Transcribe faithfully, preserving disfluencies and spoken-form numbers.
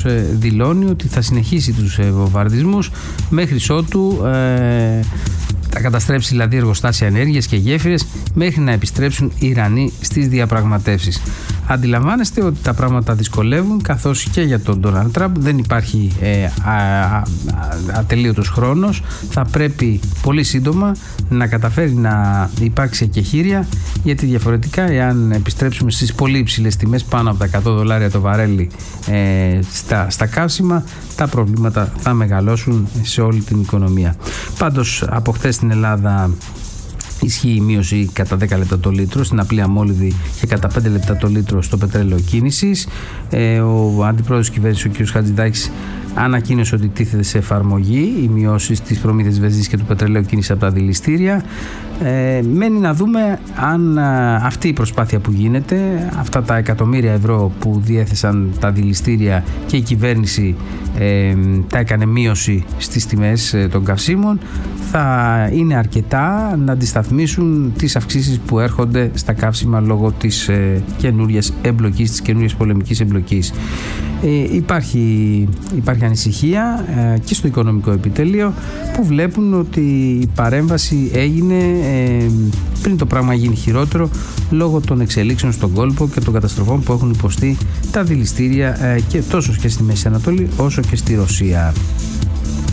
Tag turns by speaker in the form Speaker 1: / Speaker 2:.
Speaker 1: δηλώνει ότι θα συνεχίσει τους βομβαρδισμούς μέχρι ότου ε, θα καταστρέψει δηλαδή εργοστάσια ενέργειας και γέφυρες μέχρι να επιστρέψουν οι Ιρανοί στις διαπραγματεύσεις. Αντιλαμβάνεστε ότι τα πράγματα δυσκολεύουν, καθώς και για τον Ντόναλντ Τραμπ δεν υπάρχει ε, α, α, α, ατελείωτος χρόνος. Θα πρέπει πολύ σύντομα να καταφέρει να υπάρξει εκεχήρια, γιατί διαφορετικά, εάν επιστρέψουμε στις πολύ υψηλές τιμές πάνω από τα εκατό δολάρια το βαρέλι ε, στα, στα καύσιμα, τα προβλήματα θα μεγαλώσουν σε όλη την οικονομία. Πάντως από χθες στην Ελλάδα ισχύει η μείωση κατά δέκα λεπτά το λίτρο στην απλή αμόλυδη και κατά πέντε λεπτά το λίτρο στο πετρέλαιο κίνησης. Ε, ο αντιπρόεδρος της κυβέρνησης, ο κ. Χατζηδάκης, ανακοίνωσε ότι τίθεται σε εφαρμογή η μειώση της προμήθειας βενζίνης και του πετρελαίου κίνησης από τα δηληστήρια. Ε, μένει να δούμε αν α, αυτή η προσπάθεια που γίνεται, αυτά τα εκατομμύρια ευρώ που διέθεσαν τα δηληστήρια και η κυβέρνηση ε, τα έκανε μείωση στις τιμές ε, των καυσίμων, θα είναι αρκετά να αντισταθμίσουν τις αυξήσεις που έρχονται στα καύσιμα λόγω της ε, καινούριας εμπλοκής, της καινούριας πολεμικής εμπλοκής. Ε, υπάρχει, υπάρχει ανησυχία ε, και στο οικονομικό επιτελείο, που βλέπουν ότι η παρέμβαση έγινε ε, πριν το πράγμα γίνει χειρότερο, λόγω των εξελίξεων στον κόλπο και των καταστροφών που έχουν υποστεί τα δηληστήρια ε, και τόσο και στη Μέση Ανατολή όσο και στη Ρωσία.